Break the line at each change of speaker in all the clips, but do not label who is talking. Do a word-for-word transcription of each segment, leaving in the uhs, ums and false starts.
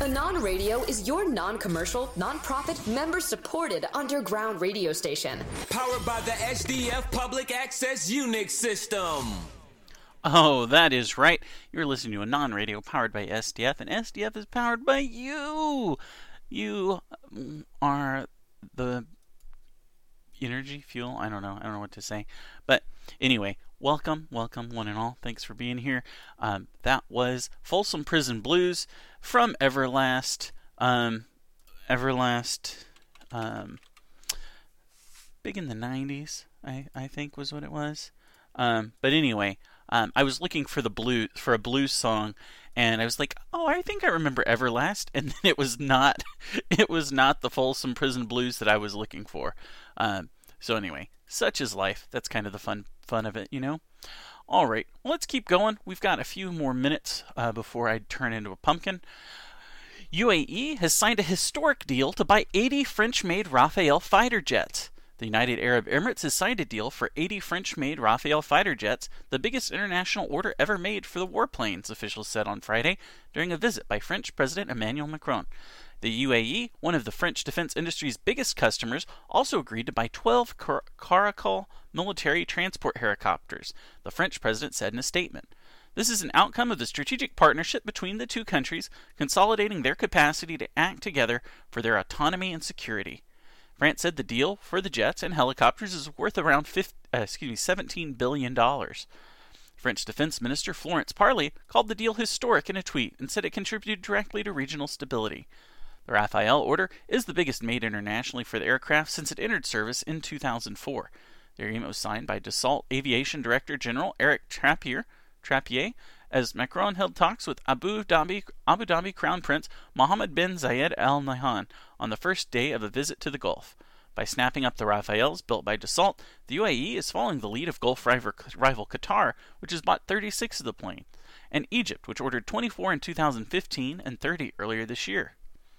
Anon Radio is your non-commercial, non-profit, member-supported underground radio station.
Powered by the S D F Public Access Unix System.
Oh, that is right. You're listening to Anon Radio powered by S D F, and S D F is powered by you. You are the energy, fuel, I don't know. I don't know what to say. But anyway, welcome, welcome, one and all. Thanks for being here. Um, that was Folsom Prison Blues from Everlast. Um, Everlast, um, big in the nineties, I, I think was what it was. Um, but anyway, um, I was looking for the blues, for a blues song, and I was like, oh, I think I remember Everlast, and then it was not, it was not the Folsom Prison Blues that I was looking for. Um, so anyway, such is life. That's kind of the fun, fun of it, you know? All right, well, let's keep going. We've got a few more minutes uh, before I turn into a pumpkin. U A E has signed a historic deal to buy eighty French-made Rafale fighter jets. The United Arab Emirates has signed a deal for eighty French-made Rafale fighter jets, the biggest international order ever made for the warplanes, officials said on Friday during a visit by French President Emmanuel Macron. The U A E, one of the French defense industry's biggest customers, also agreed to buy twelve Car- Caracal military transport helicopters, the French president said in a statement. This is an outcome of the strategic partnership between the two countries, consolidating their capacity to act together for their autonomy and security. France said the deal for the jets and helicopters is worth around fifty, uh, excuse me, seventeen billion dollars. French Defense Minister Florence Parly called the deal historic in a tweet and said it contributed directly to regional stability. The Rafale order is the biggest made internationally for the aircraft since it entered service in two thousand four. The agreement was signed by Dassault Aviation Director General Eric Trappier, Trappier as Macron held talks with Abu Dhabi, Abu Dhabi Crown Prince Mohammed bin Zayed Al Nahyan on the first day of a visit to the Gulf. By snapping up the Rafales built by Dassault, the U A E is following the lead of Gulf rival, rival Qatar, which has bought thirty-six of the plane, and Egypt, which ordered twenty-four in two thousand fifteen and thirty earlier this year.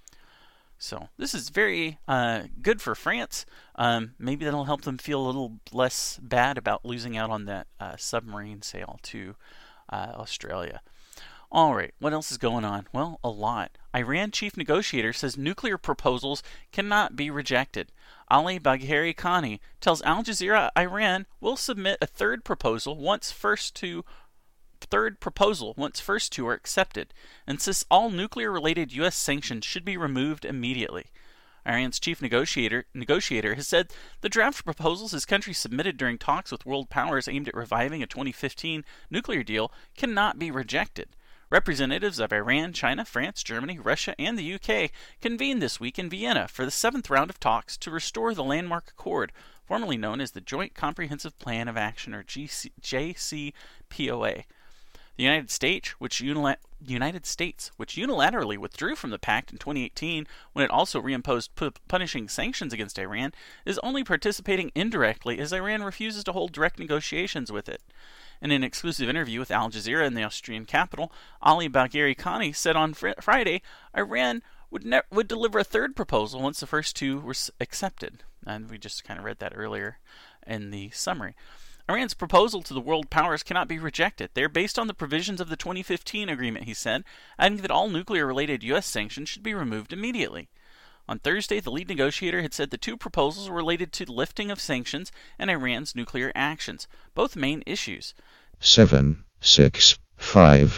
So this is very uh, good for France. Um, maybe that'll help them feel a little less bad about losing out on that uh, submarine sale to uh, Australia. All right, what else is going on? Well, a lot. Iran chief negotiator says nuclear proposals cannot be rejected. Ali Bagheri Khani tells Al Jazeera Iran will submit a third proposal once first two third proposal once first two are accepted, and insists all nuclear-related U S sanctions should be removed immediately. Iran's chief negotiator negotiator has said the draft proposals his country submitted during talks with world powers aimed at reviving a twenty fifteen nuclear deal cannot be rejected. Representatives of Iran, China, France, Germany, Russia, and the U K convened this week in Vienna for the seventh round of talks to restore the landmark accord, formerly known as the Joint Comprehensive Plan of Action, or J C P O A. The United States, which unilat- United States, which unilaterally withdrew from the pact in twenty eighteen when it also reimposed pu- punishing sanctions against Iran, is only participating indirectly as Iran refuses to hold direct negotiations with it. In an exclusive interview with Al Jazeera in the Austrian capital, Ali Bagheri Khani said on fr- Friday Iran would ne- would deliver a third proposal once the first two were s- accepted. And we just kind of read that earlier in the summary. Iran's proposal to the world powers cannot be rejected. They are based on the provisions of the twenty fifteen agreement, he said, adding that all nuclear-related U S sanctions should be removed immediately. On Thursday, the lead negotiator had said the two proposals were related to the lifting of sanctions and Iran's nuclear actions, both main issues.
Seven, six, five.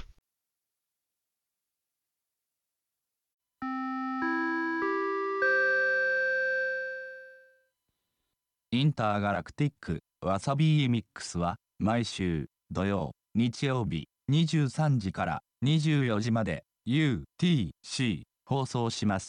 Intergalactic わさび イーミックスは毎週土曜、日曜日にじゅうさんじからにじゅうよじまで ユーティーシー 放送します。